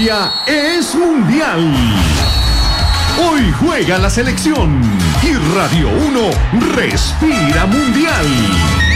Colombia es mundial. Hoy juega la selección y Radio 1 respira mundial.